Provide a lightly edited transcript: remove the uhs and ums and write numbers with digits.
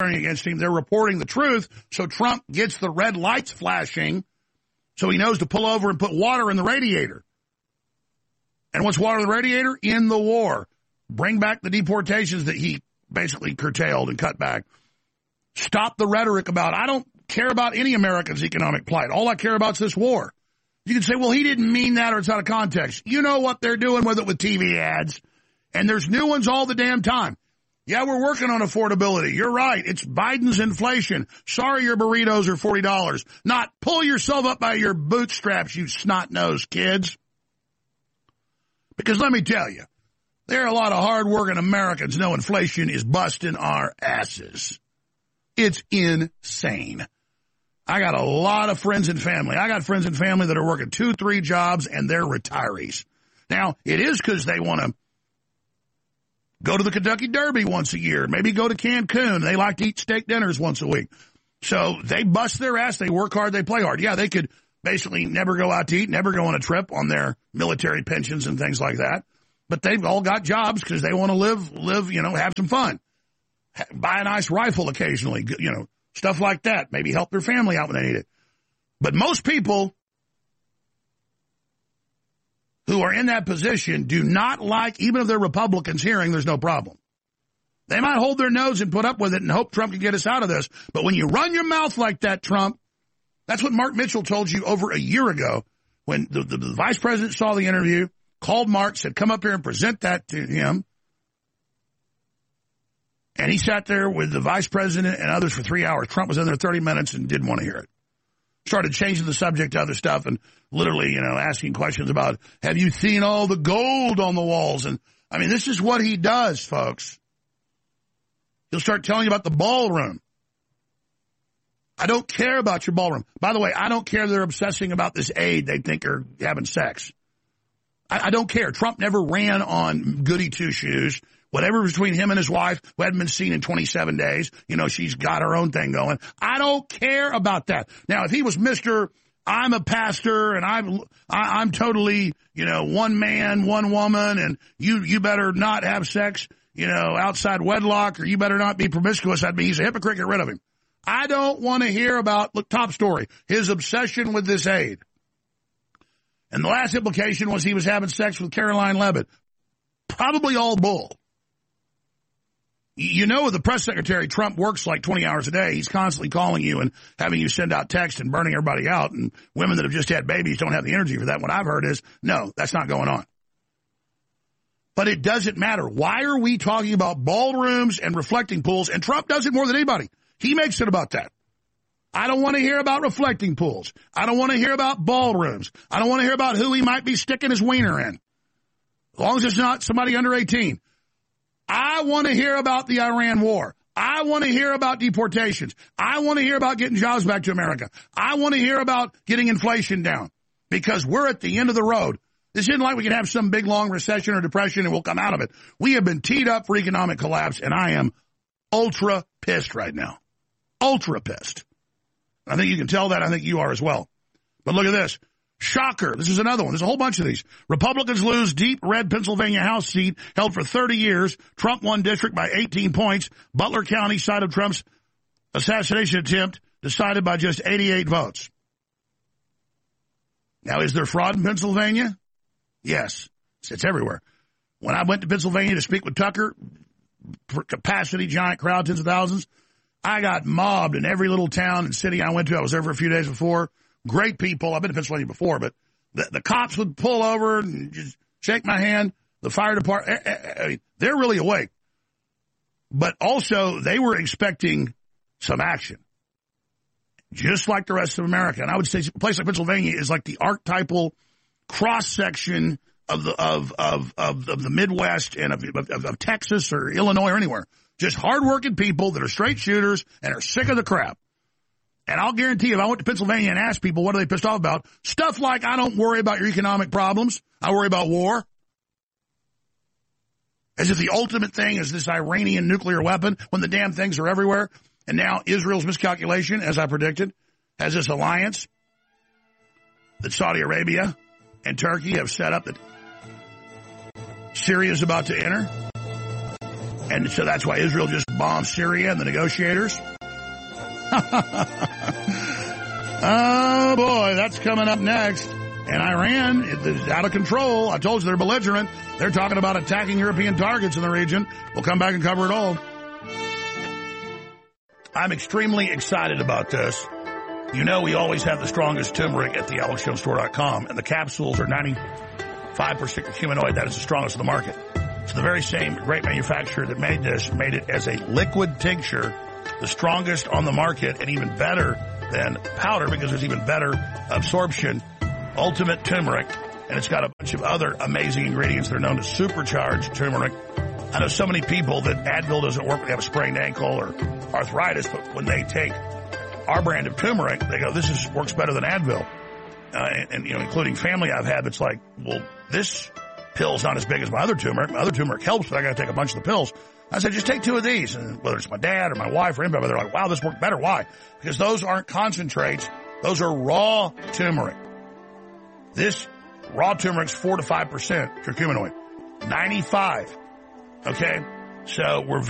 turning against him. They're reporting the truth, so Trump gets the red lights flashing so he knows to pull over and put water in the radiator. And what's water in the radiator? In the war. Bring back the deportations that he basically curtailed and cut back. Stop the rhetoric about, I don't care about any American's economic plight. All I care about is this war. You can say, well, he didn't mean that or it's out of context. You know what they're doing with it with TV ads. And there's new ones all the damn time. Yeah, we're working on affordability. You're right. It's Biden's inflation. Sorry your burritos are $40. Not pull yourself up by your bootstraps, you snot-nosed kids. Because let me tell you, there are a lot of hard-working Americans know inflation is busting our asses. It's insane. I got a lot of friends and family. I got friends and family that are working 2, 3 jobs, and they're retirees. Now, it is because they want to go to the Kentucky Derby once a year, maybe go to Cancun. They like to eat steak dinners once a week. So they bust their ass. They work hard. They play hard. Yeah, they could basically never go out to eat, never go on a trip on their military pensions and things like that. But they've all got jobs because they want to live, have some fun. Buy a nice rifle occasionally, stuff like that. Maybe help their family out when they need it. But most people who are in that position do not like, even if they're Republicans hearing there's no problem. They might hold their nose and put up with it and hope Trump can get us out of this. But when you run your mouth like that, Trump, that's what Mark Mitchell told you over a year ago when the vice president saw the interview, called Mark, said, come up here and present that to him. And he sat there with the vice president and others for 3 hours. Trump was in there 30 minutes and didn't want to hear it. Started changing the subject to other stuff and literally, asking questions about, have you seen all the gold on the walls? And, this is what he does, folks. He'll start telling you about the ballroom. I don't care about your ballroom. By the way, I don't care they're obsessing about this aide they think are having sex. I don't care. Trump never ran on goody two-shoes. Whatever between him and his wife, who hadn't been seen in 27 days, she's got her own thing going. I don't care about that. Now, if he was Mr. I'm a pastor and I'm totally, one man, one woman, and you better not have sex, outside wedlock, or you better not be promiscuous, that'd be he's a hypocrite, get rid of him. I don't want to hear about, look, top story, his obsession with this aide. And the last implication was he was having sex with Caroline Leavitt. Probably all bull. The press secretary, Trump works like 20 hours a day. He's constantly calling you and having you send out texts and burning everybody out. And women that have just had babies don't have the energy for that. What I've heard is, no, that's not going on. But it doesn't matter. Why are we talking about ballrooms and reflecting pools? And Trump does it more than anybody. He makes it about that. I don't want to hear about reflecting pools. I don't want to hear about ballrooms. I don't want to hear about who he might be sticking his wiener in. As long as it's not somebody under 18. I want to hear about the Iran war. I want to hear about deportations. I want to hear about getting jobs back to America. I want to hear about getting inflation down because we're at the end of the road. This isn't like we can have some big, long recession or depression and we'll come out of it. We have been teed up for economic collapse, and I am ultra pissed right now. Ultra pissed. I think you can tell that. I think you are as well. But look at this. Shocker. This is another one. There's a whole bunch of these. Republicans lose deep red Pennsylvania House seat held for 30 years. Trump won district by 18 points. Butler County side of Trump's assassination attempt decided by just 88 votes. Now, is there fraud in Pennsylvania? Yes. It's everywhere. When I went to Pennsylvania to speak with Tucker, for capacity, giant crowd, tens of thousands, I got mobbed in every little town and city I went to. I was there for a few days before. Great people. I've been to Pennsylvania before, but the cops would pull over and just shake my hand. The fire department, they're really awake. But also, they were expecting some action, just like the rest of America. And I would say a place like Pennsylvania is like the archetypal cross-section of the Midwest and of Texas or Illinois or anywhere. Just hardworking people that are straight shooters and are sick of the crap. And I'll guarantee you, if I went to Pennsylvania and asked people what are they pissed off about, stuff like, I don't worry about your economic problems. I worry about war. As if the ultimate thing is this Iranian nuclear weapon when the damn things are everywhere. And now Israel's miscalculation, as I predicted, has this alliance that Saudi Arabia and Turkey have set up that Syria is about to enter. And so that's why Israel just bombed Syria and the negotiators. Oh, boy, that's coming up next. And Iran is out of control. I told you they're belligerent. They're talking about attacking European targets in the region. We'll come back and cover it all. I'm extremely excited about this. You know we always have the strongest turmeric at thealexjonestore.com, and the capsules are 95% curcuminoid. That is the strongest in the market. So the very same great manufacturer that made this made it as a liquid tincture, the strongest on the market and even better than powder because there's even better absorption. Ultimate turmeric, and it's got a bunch of other amazing ingredients that are known to supercharge turmeric. I know so many people that Advil doesn't work when they have a sprained ankle or arthritis, but when they take our brand of turmeric, they go, this works better than Advil. And, you know, including family I've had that's like, well, this pill's not as big as my other turmeric. My other turmeric helps, but I got to take a bunch of the pills. I said, just take 2 of these. And whether it's my dad or my wife or anybody, they're like, wow, this worked better. Why? Because those aren't concentrates. Those are raw turmeric. This raw turmeric's 4 to 5% curcuminoid. 95. Okay? So we're